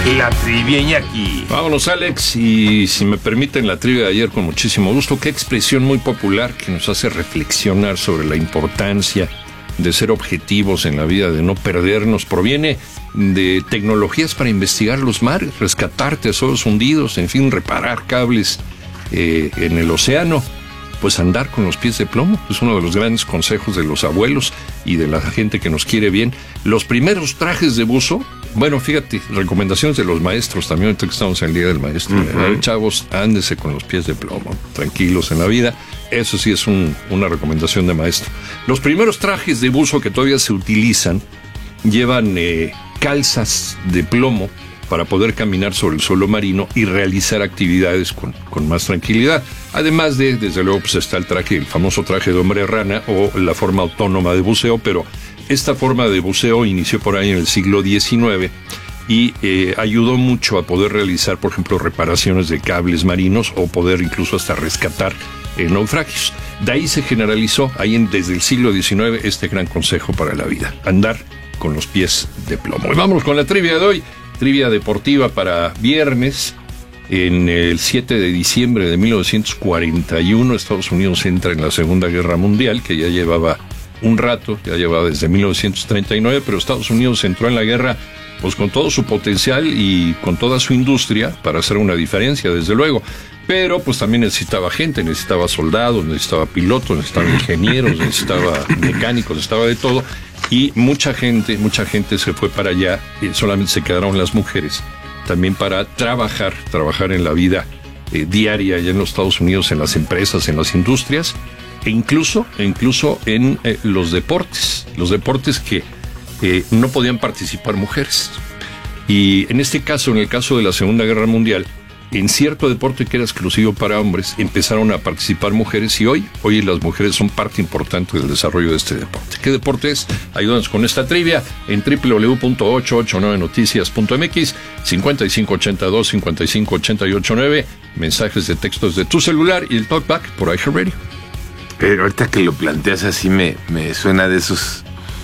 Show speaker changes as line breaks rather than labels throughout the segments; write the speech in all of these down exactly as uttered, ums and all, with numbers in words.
La trivia, Iñaki.
Vámonos, Alex, y si me permiten la trivia de ayer con muchísimo gusto. Qué expresión muy popular que nos hace reflexionar sobre la importancia de ser objetivos en la vida, de no perdernos. Proviene de tecnologías para investigar los mares, rescatar tesoros hundidos, en fin, reparar cables eh, en el océano. Pues andar con los pies de plomo es uno de los grandes consejos de los abuelos y de la gente que nos quiere bien. Los primeros trajes de buzo, bueno, fíjate, recomendaciones de los maestros también, ahorita que estamos en el Día del Maestro. Uh-huh. eh, chavos, ándese con los pies de plomo, tranquilos en la vida. Eso sí es un, una recomendación de maestro. Los primeros trajes de buzo que todavía se utilizan llevan eh, calzas de plomo para poder caminar sobre el suelo marino y realizar actividades con, con más tranquilidad. Además de, desde luego, pues está el traje, el famoso traje de hombre rana o la forma autónoma de buceo, pero esta forma de buceo inició por ahí en el siglo diecinueve y eh, ayudó mucho a poder realizar, por ejemplo, reparaciones de cables marinos o poder incluso hasta rescatar eh, naufragios. De ahí se generalizó, ahí en, desde el siglo diecinueve, este gran consejo para la vida: andar con los pies de plomo. Y vamos con la trivia de hoy. Trivia deportiva para viernes. En el siete de diciembre de mil novecientos cuarenta y uno, Estados Unidos entra en la Segunda Guerra Mundial, que ya llevaba un rato, ya llevaba desde mil novecientos treinta y nueve, pero Estados Unidos entró en la guerra pues con todo su potencial y con toda su industria para hacer una diferencia, desde luego. Pero pues también necesitaba gente, necesitaba soldados, necesitaba pilotos, necesitaba ingenieros, necesitaba mecánicos, necesitaba de todo. Y mucha gente, mucha gente se fue para allá y solamente se quedaron las mujeres, también para trabajar, trabajar en la vida eh, diaria allá en los Estados Unidos, en las empresas, en las industrias, e incluso, e incluso en eh, los deportes, los deportes que eh, no podían participar mujeres. Y en este caso, en el caso de la Segunda Guerra Mundial, en cierto deporte que era exclusivo para hombres, empezaron a participar mujeres y hoy, hoy las mujeres son parte importante del desarrollo de este deporte. ¿Qué deporte es? Ayúdanos con esta trivia en doble u doble u doble u punto ochocientos ochenta y nueve noticias punto m x, cincuenta y cinco ochenta y dos, cincuenta y cinco ochenta y ocho nueve, mensajes de textos de tu celular y el talkback por iHeartRadio.
Pero ahorita que lo planteas así me, me suena de esos...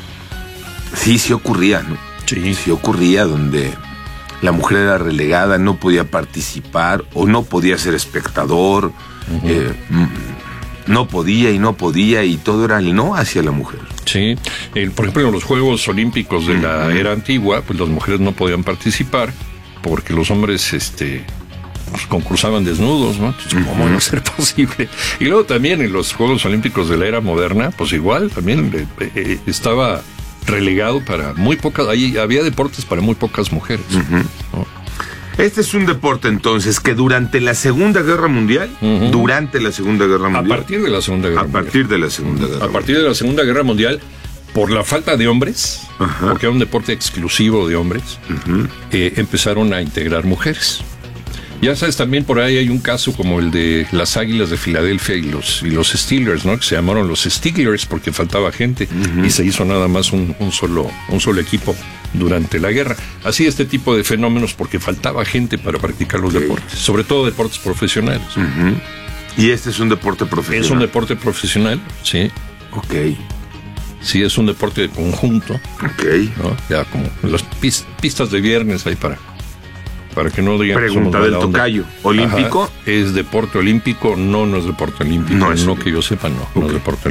Sí, sí ocurría, ¿no?
Sí.
Sí ocurría donde la mujer era relegada, no podía participar o no podía ser espectador, uh-huh. eh, no podía y no podía y todo era el no hacia la mujer.
Sí, eh, por ejemplo en los Juegos Olímpicos de uh-huh. la era antigua, pues las mujeres no podían participar porque los hombres este, pues, concursaban desnudos, ¿no? Entonces, ¿cómo uh-huh. iba a ser posible? Y luego también en los Juegos Olímpicos de la era moderna, pues igual, también eh, eh, estaba relegado para muy pocas, ahí había deportes para muy pocas mujeres. Uh-huh. ¿no?
Este es un deporte entonces que durante la Segunda Guerra Mundial, uh-huh. durante la Segunda Guerra Mundial,
a partir de la Segunda Guerra
a
Mundial,
partir de la Segunda Guerra,
a partir de la Segunda Guerra Mundial, por la falta de hombres, uh-huh. porque era un deporte exclusivo de hombres, uh-huh. eh, empezaron a integrar mujeres. Ya sabes, también por ahí hay un caso como el de las Águilas de Filadelfia y los y los Steelers, ¿no? Que se llamaron los Steelers porque faltaba gente uh-huh. y se hizo nada más un, un solo un solo equipo durante la guerra. Así este tipo de fenómenos porque faltaba gente para practicar los okay. deportes, sobre todo deportes profesionales.
Uh-huh. Y este es un deporte profesional.
Es un deporte profesional, sí.
Ok.
Sí, es un deporte de conjunto.
Ok.
¿no? Ya como las pist- pistas de viernes ahí para Para que no digan
pregunta
que
del tocayo. ¿Olímpico?
Ajá. ¿Es deporte olímpico? No, no es deporte olímpico. No, es no que yo sepa, no. Okay. No es deporte olímpico.